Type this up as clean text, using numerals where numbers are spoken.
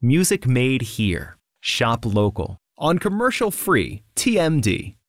Music made here. Shop local. On commercial-free TMD.